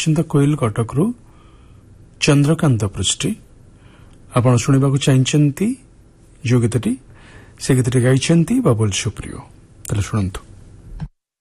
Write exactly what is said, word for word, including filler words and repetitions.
निश्चिंत कोइल कटकरू चंद्रकांत पृष्टि आपण शुणा चाहती जो गीतटी से गीतटी गाई बाबुल सुप्रियो शुणु।